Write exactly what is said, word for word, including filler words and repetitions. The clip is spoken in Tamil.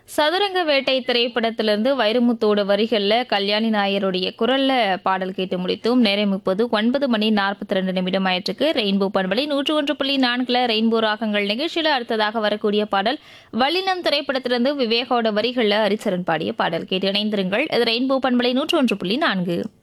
சதுரங்க வேட்டை திரைப்படத்திலிருந்து வைரமுத்தோட வரிகள்ல கல்யாணி நாயருடைய குரல்ல பாடல் கேட்டு முடித்தோம். நேரம் இப்போது ஒன்பது மணி நாற்பத்தி ரெண்டு நிமிடம் ஆயிற்றுக்கு. ரெயின்போ பண்பலை நூற்று ஒன்று புள்ளி நான்குல ரெயின்போ ராகங்கள் நிகழ்ச்சியில அடுத்ததாக வரக்கூடிய பாடல் வல்லினம் திரைப்படத்திலிருந்து விவேகோட வரிகள்ல ஹரிச்சரன் பாடிய பாடல் கேட்டு இணைந்திருங்கள். இது ரெயின்போ பண்பலை நூற்று ஒன்று புள்ளி நான்கு.